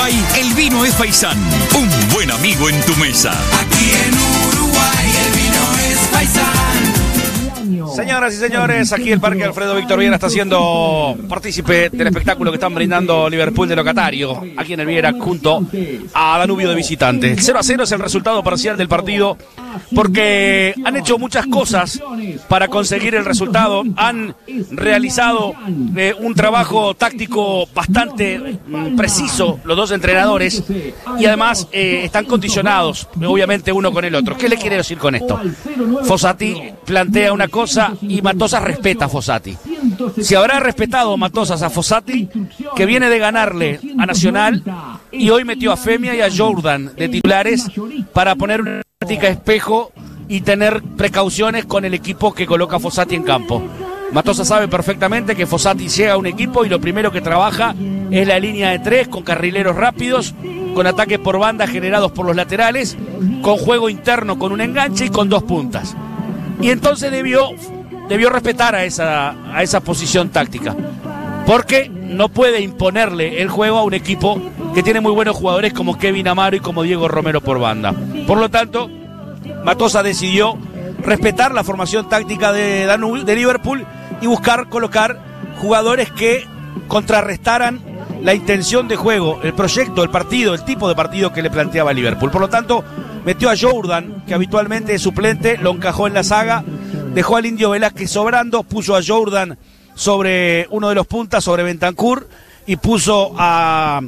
Uruguay, el vino es Faisán, un buen amigo en tu mesa. Aquí en Uruguay el vino es Faisán. Señoras y señores, aquí el Parque Alfredo Víctor Viera está siendo partícipe del espectáculo que están brindando Liverpool de locatario, aquí en el Viera, junto a Danubio de visitante. 0-0 es el resultado parcial del partido, porque han hecho muchas cosas para conseguir el resultado. Han realizado un trabajo táctico bastante preciso los dos entrenadores, y además están condicionados, obviamente, uno con el otro. ¿Qué le quiere decir con esto? Fossati plantea una cosa y Matosas respeta a Fossati. Si habrá respetado Matosas a Fossati, que viene de ganarle a Nacional y hoy metió a Femia y a Jordan de titulares para poner una táctica espejo y tener precauciones con el equipo que coloca Fossati en campo. Matosas sabe perfectamente que Fossati llega a un equipo y lo primero que trabaja es la línea de 3 con carrileros rápidos, con ataques por banda generados por los laterales, con juego interno, con un enganche y con dos puntas. Y entonces debió respetar a esa posición táctica, porque no puede imponerle el juego a un equipo que tiene muy buenos jugadores como Kevin Amaro y como Diego Romero por banda. Por lo tanto, Matosas decidió respetar la formación táctica de Liverpool y buscar colocar jugadores que contrarrestaran la intención de juego, el proyecto, el partido, el tipo de partido que le planteaba Liverpool. Por lo tanto, metió a Jordan, que habitualmente es suplente, lo encajó en la saga, dejó al Indio Velázquez sobrando, puso a Jordan sobre uno de los puntas, sobre Bentancur, y puso a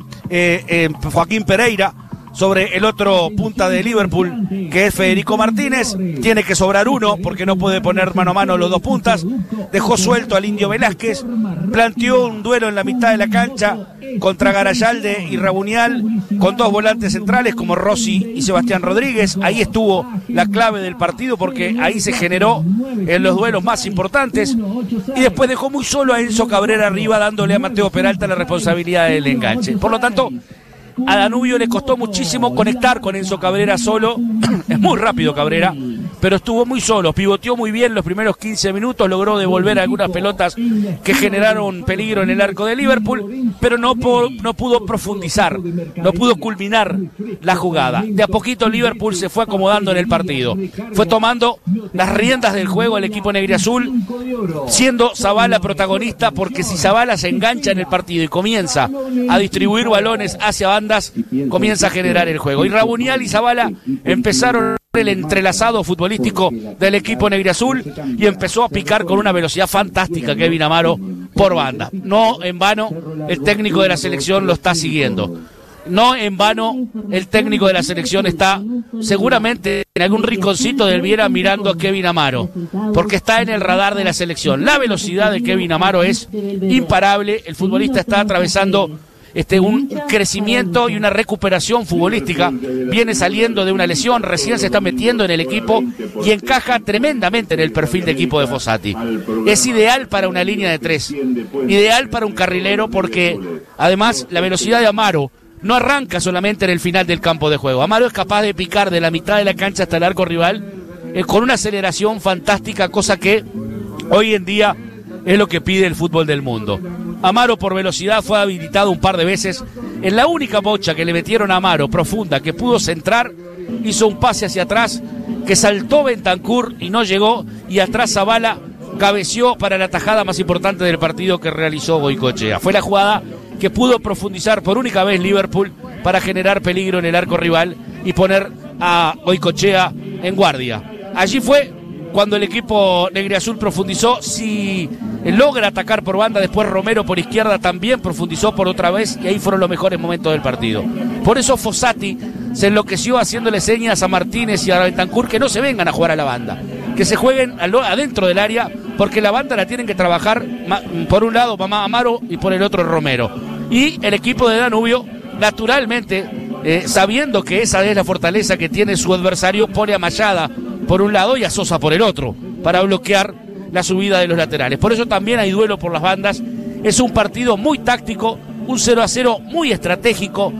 Joaquín Pereira sobre el otro punta de Liverpool, que es Federico Martínez. Tiene que sobrar uno porque no puede poner mano a mano los dos puntas. Dejó suelto al Indio Velázquez, planteó un duelo en la mitad de la cancha contra Garayalde y Rabunial, con dos volantes centrales como Rossi y Sebastián Rodríguez. Ahí estuvo la clave del partido, porque ahí se generó en los duelos más importantes, y después dejó muy solo a Enzo Cabrera arriba, dándole a Mateo Peralta la responsabilidad del enganche. Por lo tanto, a Danubio le costó muchísimo conectar con Enzo Cabrera solo. Es muy rápido Cabrera, pero estuvo muy solo, pivoteó muy bien los primeros 15 minutos, logró devolver algunas pelotas que generaron peligro en el arco de Liverpool, pero no pudo profundizar, no pudo culminar la jugada. De a poquito Liverpool se fue acomodando en el partido, fue tomando las riendas del juego el equipo negriazul, siendo Zabala protagonista, porque si Zabala se engancha en el partido y comienza a distribuir balones hacia bandas, comienza a generar el juego. Y Rabunial y Zabala empezaron el entrelazado futbolístico del equipo negriazul, y empezó a picar con una velocidad fantástica Kevin Amaro por banda. No en vano el técnico de la selección lo está siguiendo. No en vano el técnico de la selección está seguramente en algún rinconcito del Viera mirando a Kevin Amaro, porque está en el radar de la selección. La velocidad de Kevin Amaro es imparable. El futbolista está atravesando un crecimiento y una recuperación futbolística. Viene saliendo de una lesión, recién se está metiendo en el equipo y encaja tremendamente en el perfil de equipo de Fossati. Es ideal para una línea de 3, ideal para un carrilero, porque además la velocidad de Amaro no arranca solamente en el final del campo de juego. Amaro es capaz de picar de la mitad de la cancha hasta el arco rival con una aceleración fantástica, cosa que hoy en día es lo que pide el fútbol del mundo. Amaro por velocidad fue habilitado un par de veces. En la única bocha que le metieron a Amaro profunda, que pudo centrar, hizo un pase hacia atrás que saltó Bentancur y no llegó, y atrás Zabala cabeció para la tajada más importante del partido que realizó Goicoechea. Fue la jugada que pudo profundizar por única vez Liverpool para generar peligro en el arco rival y poner a Goicoechea en guardia. Allí fue cuando el equipo negriazul profundizó. Si logra atacar por banda, después Romero por izquierda también profundizó por otra vez, y ahí fueron los mejores momentos del partido. Por eso Fossati se enloqueció haciéndole señas a Martínez y a Bentancur que no se vengan a jugar a la banda, que se jueguen adentro del área, porque la banda la tienen que trabajar por un lado Mamá Amaro y por el otro Romero. Y el equipo de Danubio, naturalmente, sabiendo que esa es la fortaleza que tiene su adversario, pone a Mayada por un lado y a Sosa por el otro, para bloquear la subida de los laterales. Por eso también hay duelo por las bandas. Es un partido muy táctico, un 0-0 muy estratégico.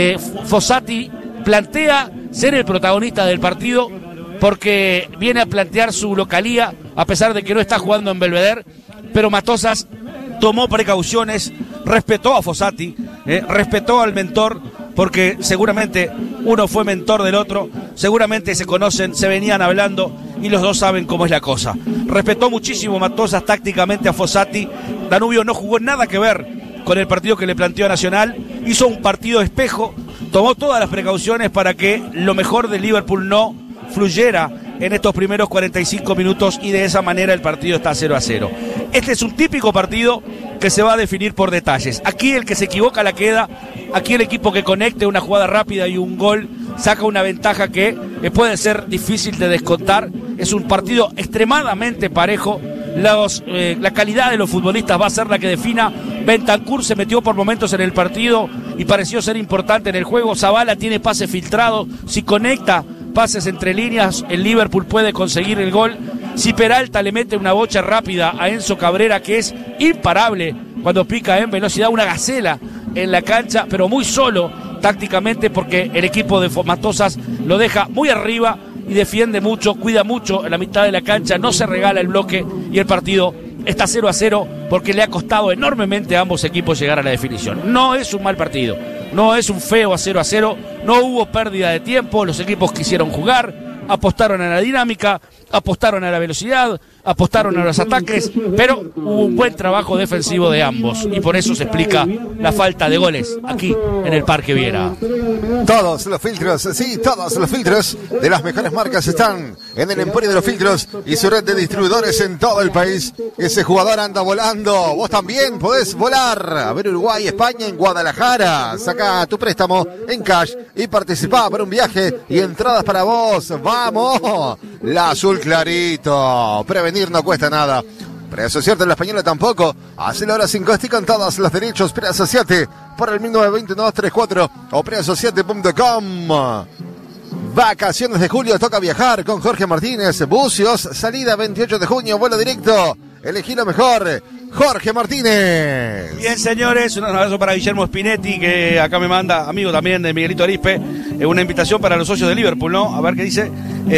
Fossati plantea ser el protagonista del partido, porque viene a plantear su localía, a pesar de que no está jugando en Belvedere, pero Matosas tomó precauciones, respetó a Fossati, respetó al mentor, porque seguramente uno fue mentor del otro, seguramente se conocen, se venían hablando y los dos saben cómo es la cosa. Respetó muchísimo Matosas tácticamente a Fossati. Danubio no jugó nada que ver con el partido que le planteó a Nacional, hizo un partido espejo, tomó todas las precauciones para que lo mejor del Liverpool no fluyera en estos primeros 45 minutos y de esa manera el partido está 0-0. Este es un típico partido que se va a definir por detalles. Aquí el que se equivoca la queda, aquí el equipo que conecte una jugada rápida y un gol saca una ventaja que puede ser difícil de descontar. Es un partido extremadamente parejo. La calidad de los futbolistas va a ser la que defina. Bentancur se metió por momentos en el partido y pareció ser importante en el juego. Zabala tiene pases filtrados, si conecta pases entre líneas, el Liverpool puede conseguir el gol. Si Peralta le mete una bocha rápida a Enzo Cabrera, que es imparable cuando pica en velocidad, una gacela en la cancha, pero muy solo tácticamente, porque el equipo de Matosas lo deja muy arriba y defiende mucho, cuida mucho en la mitad de la cancha, no se regala el bloque y el partido está 0-0 porque le ha costado enormemente a ambos equipos llegar a la definición. No es un mal partido, no es un feo 0-0, no hubo pérdida de tiempo, los equipos quisieron jugar, apostaron a la dinámica, apostaron a la velocidad, apostaron a los ataques, pero hubo un buen trabajo defensivo de ambos y por eso se explica la falta de goles aquí en el Parque Viera. Todos los filtros, sí, todos los filtros de las mejores marcas están en el Emporio de los Filtros y su red de distribuidores en todo el país. Ese jugador anda volando, vos también podés volar. A ver Uruguay, España, en Guadalajara. Saca tu préstamo en cash y participá por un viaje y entradas para vos. ¡Vamos! La azul clarito. Prevenir no cuesta nada. Preasociarte en la española tampoco. Hacelo ahora sin costo y con todos los derechos. Preasociate por el 192234 o preasociate.com. Vacaciones de julio, toca viajar con Jorge Martínez. Bucios, salida 28 de junio, vuelo directo. Elegí lo mejor. Jorge Martínez. Bien, señores, un abrazo para Guillermo Spinetti, que acá me manda, amigo también de Miguelito Arispe, una invitación para los socios de Liverpool, ¿no? A ver qué dice.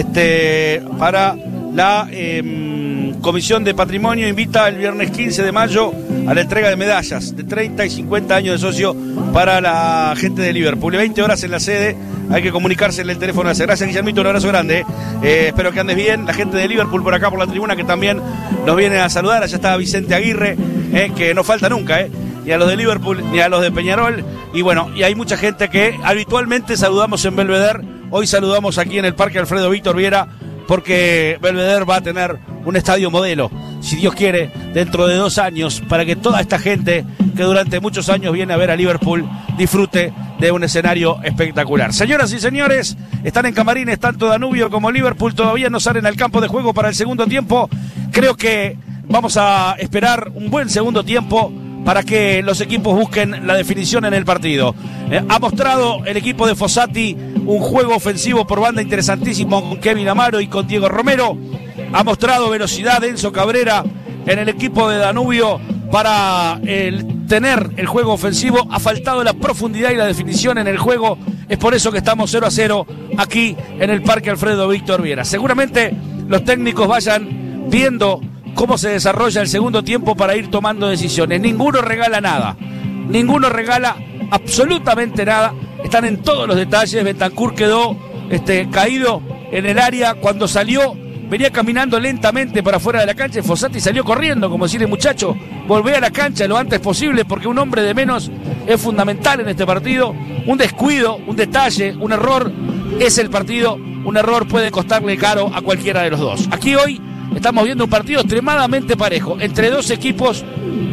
Para la Comisión de Patrimonio invita el viernes 15 de mayo a la entrega de medallas de 30 y 50 años de socio para la gente de Liverpool. 20 horas en la sede, hay que comunicarse en el teléfono. Gracias, Guillermito, un abrazo grande. Espero que andes bien. La gente de Liverpool por acá, por la tribuna, que también nos viene a saludar. Allá está Vicente Aguirre, que no falta nunca, ni a los de Liverpool, ni a los de Peñarol. Y bueno, y hay mucha gente que habitualmente saludamos en Belvedere. Hoy saludamos aquí en el Parque Alfredo Víctor Viera, porque Belvedere va a tener un estadio modelo, si Dios quiere, dentro de 2 años, para que toda esta gente que durante muchos años viene a ver a Liverpool disfrute de un escenario espectacular. Señoras y señores, están en camarines tanto Danubio como Liverpool, todavía no salen al campo de juego para el segundo tiempo. Creo que vamos a esperar un buen segundo tiempo para que los equipos busquen la definición en el partido. Ha mostrado el equipo de Fossati un juego ofensivo por banda interesantísimo con Kevin Amaro y con Diego Romero. Ha mostrado velocidad Enzo Cabrera en el equipo de Danubio para tener el juego ofensivo. Ha faltado la profundidad y la definición en el juego. Es por eso que estamos 0-0 aquí en el Parque Alfredo Víctor Viera. Seguramente los técnicos vayan viendo cómo se desarrolla el segundo tiempo para ir tomando decisiones. Ninguno regala nada, ninguno regala absolutamente nada. Están en todos los detalles. Bentancur quedó caído en el área cuando salió. Venía caminando lentamente para afuera de la cancha y Fossati salió corriendo, como decirle, muchacho, volvé a la cancha lo antes posible, porque un hombre de menos es fundamental en este partido. Un descuido, un detalle, un error es el partido. Un error puede costarle caro a cualquiera de los dos. Aquí hoy estamos viendo un partido extremadamente parejo entre dos equipos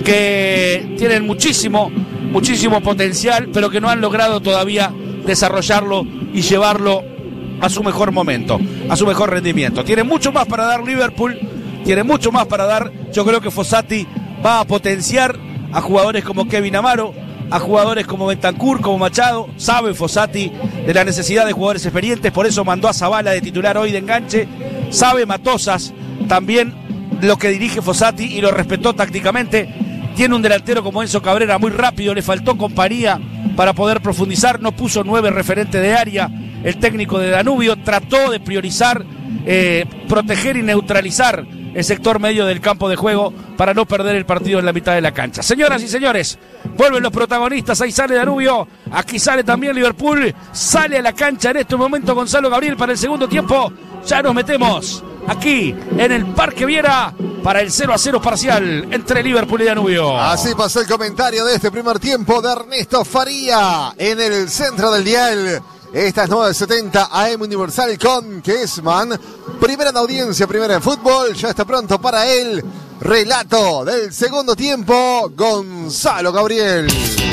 que tienen muchísimo potencial, pero que no han logrado todavía desarrollarlo y llevarlo a su mejor momento, a su mejor rendimiento. Tiene mucho más para dar Liverpool, tiene mucho más para dar. Yo creo que Fossati va a potenciar a jugadores como Kevin Amaro, a jugadores como Bentancur, como Machado. Sabe Fossati de la necesidad de jugadores experientes, por eso mandó a Zabala de titular hoy de enganche. Sabe Matosas también lo que dirige Fossati y lo respetó tácticamente. Tiene un delantero como Enzo Cabrera muy rápido, le faltó compañía para poder profundizar, no puso 9 referentes de área. El técnico de Danubio trató de priorizar, proteger y neutralizar el sector medio del campo de juego para no perder el partido en la mitad de la cancha. Señoras y señores, Vuelven los protagonistas, ahí sale Danubio, aquí sale también Liverpool, sale a la cancha en este momento Gonzalo Gabriel para el segundo tiempo. Ya nos metemos aquí en el Parque Viera para el 0-0 parcial entre Liverpool y Danubio. Así pasó el comentario de este primer tiempo de Ernesto Faría en el centro del dial. Esta es 970 AM Universal con Kessman. Primera en audiencia, primera en fútbol. Ya está pronto para el relato del segundo tiempo, Gonzalo Gabriel.